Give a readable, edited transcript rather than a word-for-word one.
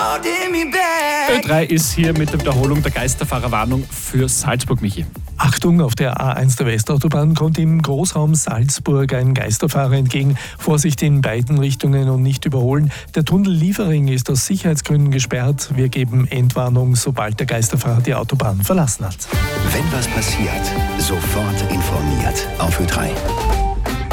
Ö3 ist hier mit der Wiederholung der Geisterfahrerwarnung für Salzburg, Michi. Achtung, auf der A1 der Westautobahn kommt im Großraum Salzburg ein Geisterfahrer entgegen. Vorsicht in beiden Richtungen und nicht überholen. Der Tunnel Liefering ist aus Sicherheitsgründen gesperrt. Wir geben Entwarnung, sobald der Geisterfahrer die Autobahn verlassen hat. Wenn was passiert, sofort informiert. Auf Ö3.